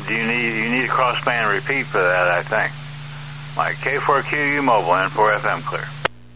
you need a crossband repeat for that, I think. Mike, K4QU mobile, N4FM clear.